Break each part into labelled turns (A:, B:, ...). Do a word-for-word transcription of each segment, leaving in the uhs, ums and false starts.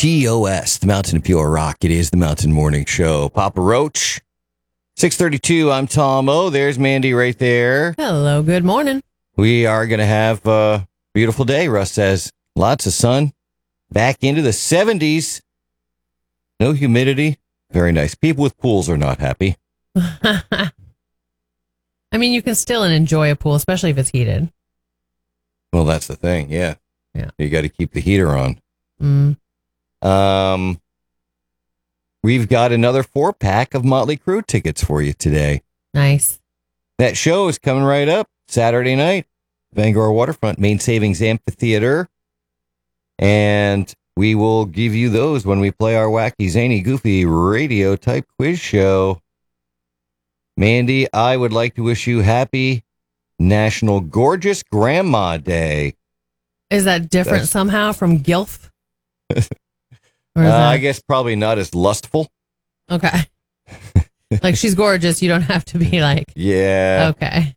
A: T O S, the Mountain of Pure Rock. It is the Mountain Morning Show. Papa Roach, six thirty-two. I'm Tom O. There's Mandy right there.
B: Hello, good morning.
A: We are going to have a beautiful day, Russ says. Lots of sun. Back into the seventies. No humidity. Very nice. People with pools are not happy.
B: I mean, you can still enjoy a pool, especially if it's heated.
A: Well, that's the thing. Yeah.
B: Yeah.
A: You got to keep the heater on.
B: Mm.
A: Um, we've got another four pack of Motley Crue tickets for you today.
B: Nice.
A: That show is coming right up Saturday night, Bangor Waterfront, Main Savings Amphitheater. And we will give you those when we play our wacky, zany, goofy radio type quiz show. Mandy, I would like to wish you happy National Gorgeous Grandma Day.
B: Is that different That's... somehow from GILF?
A: uh, that... I guess probably not as lustful.
B: Okay. Like she's gorgeous. You don't have to be like.
A: Yeah.
B: Okay.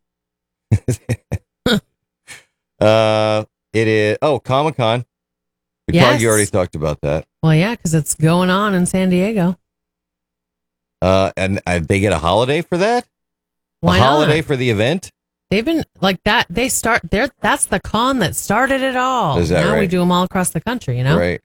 A: uh, it is. Oh, Comic-Con. We
B: yes.
A: talked, you already talked about that.
B: Well, yeah, because it's going on in San Diego.
A: Uh, and uh, they get a holiday for that?
B: Why
A: a holiday
B: not?
A: for the event?
B: They've been like that. They start there. That's the con that started it all.
A: Is that
B: now
A: right?
B: we do them all across the country, you know?
A: Right.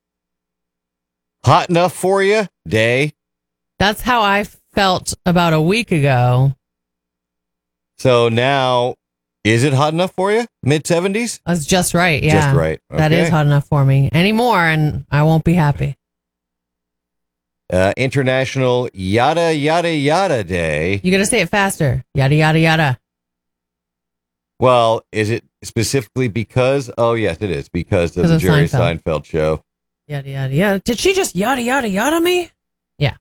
A: Hot enough for you, Day?
B: That's how I felt about a week ago.
A: So now, is it hot enough for you? mid seventies?
B: That's just right. Yeah.
A: Just right. Okay.
B: That is hot enough for me. Anymore, and I won't be happy.
A: Uh, International Yada Yada Yada Day.
B: You got to say it faster. Yada, yada, yada.
A: Well, is it specifically because? Oh, yes, it is. Because of the
B: of
A: Jerry
B: Seinfeld.
A: Seinfeld show.
B: Yada, yada, yada. Did she just yada, yada, yada me? Yeah.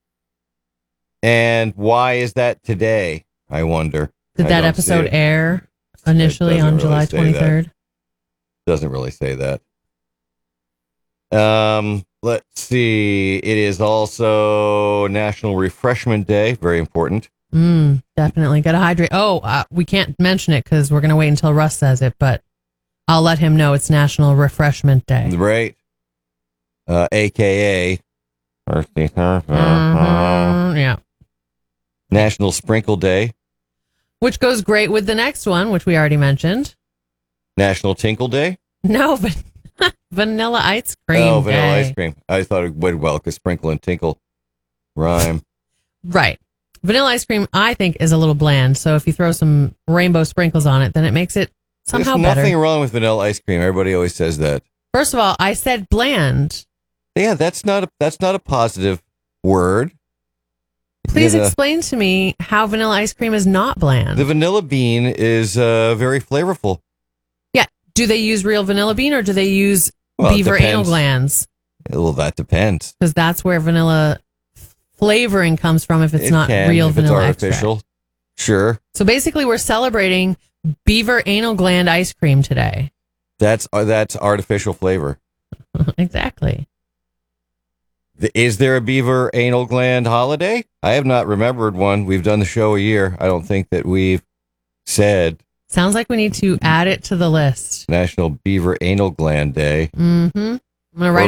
A: And why is that today, I wonder?
B: Did
A: I
B: that episode air initially on
A: really
B: July twenty-third?
A: Doesn't really say that. Um, let's see. It is also National Refreshment Day. Very important.
B: Mm, definitely. Got to hydrate. Oh, uh, we can't mention it because we're going to wait until Russ says it, but I'll let him know it's National Refreshment Day.
A: Right. Uh, A K A
B: Mm-hmm, yeah.
A: National Sprinkle Day.
B: Which goes great with the next one, which we already mentioned.
A: National Tinkle Day?
B: No, but Vanilla Ice Cream
A: Oh, Vanilla
B: Day.
A: Ice Cream. I thought it went well because sprinkle and tinkle rhyme.
B: Right. Vanilla ice cream, I think, is a little bland. So if you throw some rainbow sprinkles on it, then it makes it somehow
A: There's
B: better.
A: nothing wrong with vanilla ice cream. Everybody always says that.
B: First of all, I said bland.
A: Yeah, that's not a that's not a positive word.
B: Please
A: You know,
B: explain to me how vanilla ice cream is not bland.
A: the vanilla bean is uh, very flavorful.
B: Yeah. Do they use real vanilla bean or do they use
A: Well, it
B: beaver anal
A: depends.
B: glands?
A: Well, that depends.
B: Because that's where vanilla flavoring comes from if it's
A: It
B: not
A: can,
B: real
A: if it's
B: vanilla
A: artificial.
B: extract.
A: Sure,
B: So basically, we're celebrating beaver anal gland ice cream today.
A: that's uh, that's artificial flavor.
B: Exactly.
A: The- Is there a beaver anal gland holiday? I have not remembered one. We've done the show a year. I don't think that we've said
B: Sounds like we need to add it to the list.
A: National Beaver Anal Gland Day.
B: Mm-hmm. I'm going to write